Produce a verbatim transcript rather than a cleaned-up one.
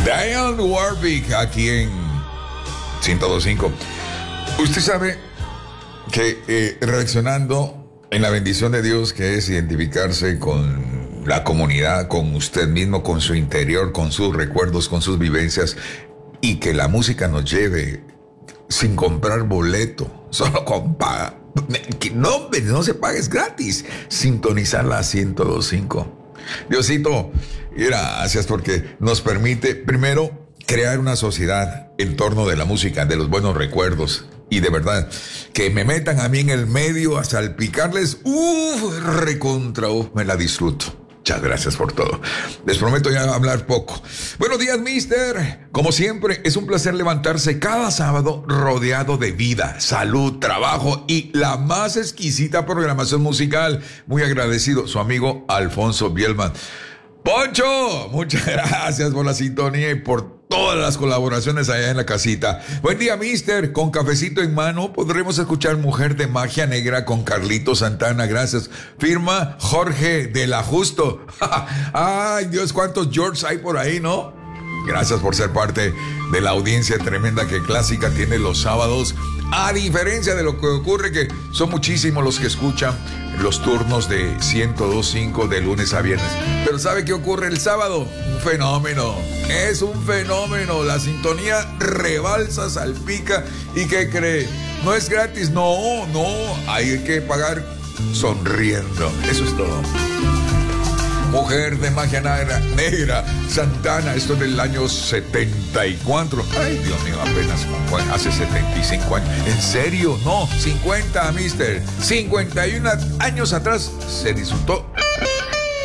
Dionne Warwick aquí en ciento dos punto cinco. Usted sabe que eh, reaccionando en la bendición de Dios, que es identificarse con la comunidad, con usted mismo, con su interior, con sus recuerdos, con sus vivencias, y que la música nos lleve sin comprar boleto, solo con paga. No, no se pague, es gratis. Sintonizar la ciento dos punto cinco. Diosito, gracias porque nos permite, primero, crear una sociedad en torno de la música, de los buenos recuerdos. Y de verdad, que me metan a mí en el medio a salpicarles, uff, recontra, uff, me la disfruto. Muchas gracias por todo. Les prometo ya hablar poco. Buenos días, mister. Como siempre, es un placer levantarse cada sábado rodeado de vida, salud, trabajo y la más exquisita programación musical. Muy agradecido, su amigo Alfonso Bielman. Poncho, muchas gracias por la sintonía y por todas las colaboraciones allá en la casita. Buen día, mister. Con cafecito en mano podremos escuchar Mujer de Magia Negra con Carlito Santana. Gracias. Firma Jorge de la Justo. Ay, Dios, cuántos George hay por ahí, ¿no? Gracias por ser parte de la audiencia tremenda que Clásica tiene los sábados. A diferencia de lo que ocurre, que son muchísimos los que escuchan los turnos de ciento dos punto cinco de lunes a viernes. Pero ¿sabe qué ocurre el sábado? Un fenómeno. Es un fenómeno. La sintonía rebalsa, salpica. ¿Y qué cree? No es gratis. No, no. Hay que pagar sonriendo. Eso es todo. Mujer de Magia Negra, negra Santana, esto es del año setenta y cuatro. Ay, Dios mío, apenas bueno, hace setenta y cinco años. ¿En serio? No, cincuenta, mister. cincuenta y uno años atrás se disfrutó